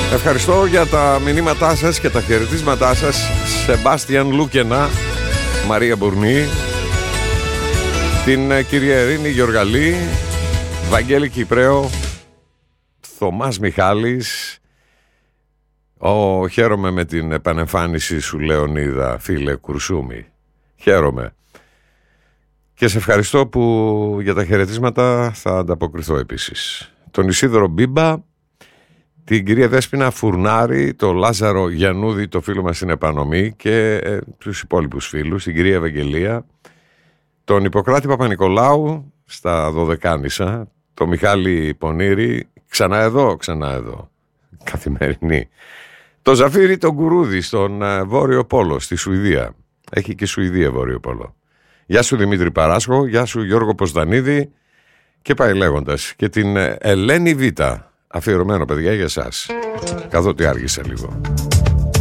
Ευχαριστώ για τα μηνύματά σας και τα χαιρετίσματά σας. Σεμπάστιαν Λούκενα, Μαρία Μπουρνή, την κυρία Ειρήνη Γεωργαλή, Βαγγέλη Κυπρέο, Θωμάς Μιχάλης. Χαίρομαι με την επανεμφάνιση σου, Λεωνίδα, φίλε Κουρσούμη. Χαίρομαι. Και σε ευχαριστώ που για τα χαιρετίσματα θα ανταποκριθώ επίσης. Τον Ισίδωρο Μπίμπα, την κυρία Δέσποινα Φουρνάρη, τον Λάζαρο Γιαννούδη, το φίλο μας στην επανομή, και τους υπόλοιπους φίλους, την κυρία Ευαγγελία, τον Ιπποκράτη Παπα-Νικολάου στα Δωδεκάνησα, τον Μιχάλη Πονήρη, ξανά εδώ, καθημερινή, τον Ζαφύρι τον Κουρούδη στον Βόρειο Πόλο, στη Σουηδία. Έχει και Σουηδία Βόρειο Πόλο. Γεια σου Δημήτρη Παράσχο, γεια σου Γιώργο Ποσδανίδη, και πάει λέγοντας. Και την Ελένη Β, αφιερωμένο παιδιά για εσάς, καθότι άργησα λίγο.